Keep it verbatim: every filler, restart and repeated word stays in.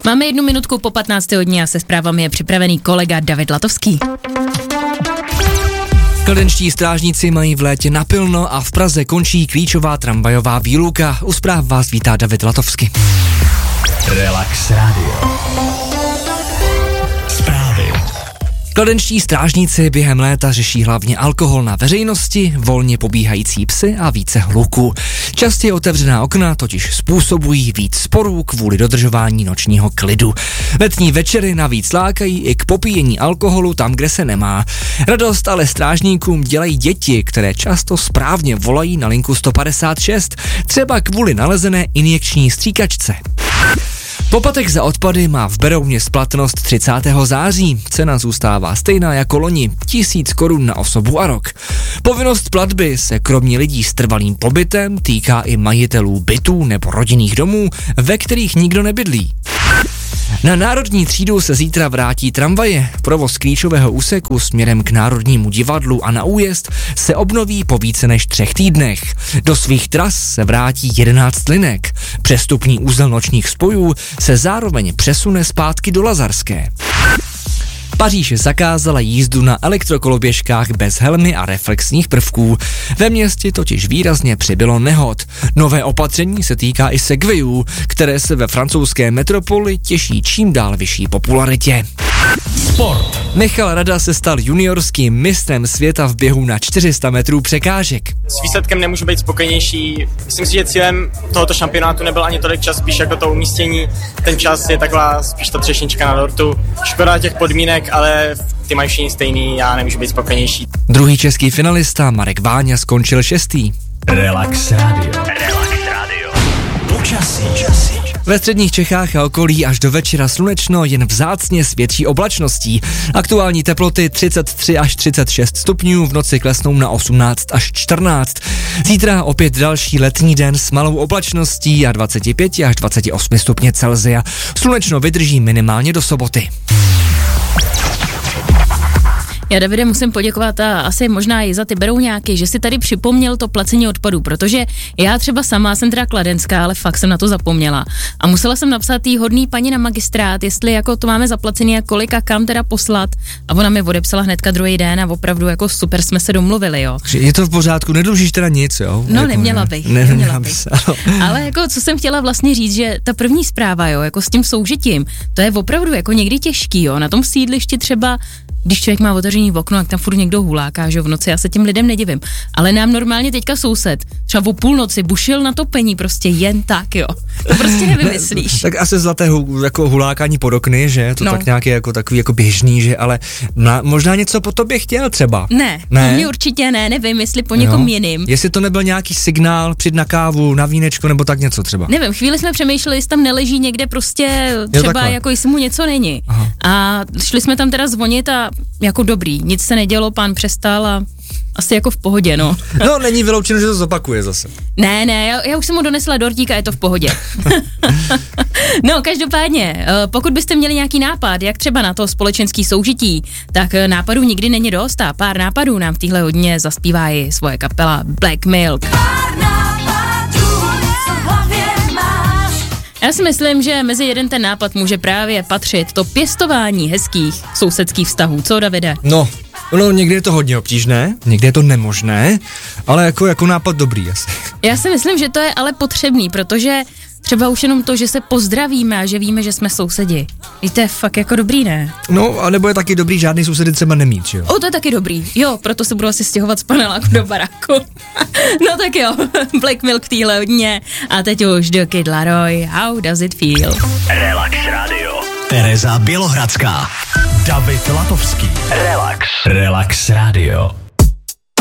Máme jednu minutku po patnácté hodině a se zprávami je připravený kolega David Latovský. Kladenští strážníci mají v létě napilno a v Praze končí klíčová tramvajová výluka. U zpráv vás vítá David Latovský. Relax Radio. Zprávy. Kladenští strážníci během léta řeší hlavně alkohol na veřejnosti, volně pobíhající psy a více hluku. Častěji otevřená okna totiž způsobují víc sporů kvůli dodržování nočního klidu. Letní večery navíc lákají i k popíjení alkoholu tam, kde se nemá. Radost ale strážníkům dělají děti, které často správně volají na linku sto padesát šest, třeba kvůli nalezené injekční stříkačce. Poplatek za odpady má v Berouně splatnost třicátého září. Cena zůstává stejná jako loni, tisíc korun na osobu a rok. Povinnost platby se kromě lidí s trvalým pobytem týká i majitelů bytů nebo rodinných domů, ve kterých nikdo nebydlí. Na Národní třídu se zítra vrátí tramvaje. Provoz klíčového úseku směrem k Národnímu divadlu a na újezd se obnoví po více než třech týdnech. Do svých tras se vrátí jedenáct linek. Přestupní úzel nočních spojů se zároveň přesune zpátky do Lazarské. Paříž zakázala jízdu na elektrokoloběžkách bez helmy a reflexních prvků. Ve městě totiž výrazně přibylo nehod. Nové opatření se týká i segwayů, které se ve francouzské metropoli těší čím dál vyšší popularitě. Sport. Michal Rada se stal juniorským mistrem světa v běhu na čtyři sta metrů překážek. S výsledkem nemůžu být spokojenější. Myslím si, že cílem tohoto šampionátu nebyl ani tolik čas, spíš jako to umístění. Ten čas je taková spíš ta třešnička na dortu. Škoda těch podmínek, ale ty mají všichni stejný, já nemůžu být spokojenější. Druhý český finalista Marek Váňa skončil šestý. Relax Radio. Relax Radio. Počasí. Počasí. Ve středních Čechách a okolí až do večera slunečno, jen vzácně s větší oblačností. Aktuální teploty třicet tři až třicet šest stupňů, v noci klesnou na osmnáct až čtrnáct. Zítra opět další letní den s malou oblačností a dvacet pět až dvacet osm stupně Celsia. Slunečno vydrží minimálně do soboty. Já, Davide, musím poděkovat a asi možná i za ty Berouňáky, že si tady připomněl to placení odpadů, protože já třeba sama jsem teda kladenská, ale fakt jsem na to zapomněla. A musela jsem napsat tý hodný paní na magistrát, jestli jako to máme zaplacený a kolik a kam teda poslat. A ona mi odepsala hnedka druhý den a opravdu jako super jsme se domluvili, jo. Je to v pořádku, nedlužíš teda nic, jo? No, jako neměla bych, ne, neměla bych. Ale jako co jsem chtěla vlastně říct, že ta první zpráva, jo, jako s tím soužitím, to je opravdu jako někdy těžký, jo. Na tom sídlišti třeba, když člověk má otevřený okno, tak tam furt někdo huláká, že v noci, já se těm lidem nedivím. Ale nám normálně teďka soused, třeba o půlnoci bušil na topení prostě jen tak, jo. To prostě nevymyslíš. Tak asi zlaté hu, jako hulákání pod okny, že? To no. Tak nějaký jako takový jako běžný, že? Ale na, možná něco po tobě chtěl třeba. Ne, ne? Mě určitě ne, nevím, jestli po někom jo. jiným. Jestli to nebyl nějaký signál, přijď na kávu, na vínečko nebo tak něco třeba. Nevím, chvíli jsme přemýšleli, jestli tam neleží někde prostě třeba jo, jako jestli mu něco není. Aha. A šli jsme tam teda zvonit a jako dobrý, nic se nedělo, pán přestal a asi jako v pohodě, no. No, není vyloučeno, že to zopakuje zase. Ne, ne, já, já už jsem mu donesla dortík a je to v pohodě. No, každopádně, pokud byste měli nějaký nápad, jak třeba na to společenský soužití, tak nápadů nikdy není dost a pár nápadů nám v téhle hodině zaspívá i svoje kapela Black Milk. Já si myslím, že mezi jeden ten nápad může právě patřit to pěstování hezkých sousedských vztahů. Co, Davide? No, no někdy je to hodně obtížné, někdy je to nemožné, ale jako, jako nápad dobrý asi. Já si myslím, že to je ale potřebný, protože třeba už jenom to, že se pozdravíme a že víme, že jsme sousedi. I to je fakt jako dobrý, ne? No, a nebo je taky dobrý žádný sousedy třeba nemít, že jo? O, to je taky dobrý. Jo, proto se budu asi stěhovat z paneláku do baráku. No tak jo, Black Milk v téhle hodně. A teď už do Kid Laroi, How Does It Feel? Relax Radio. Tereza Bělohradská. David Latovský. Relax. Relax Radio.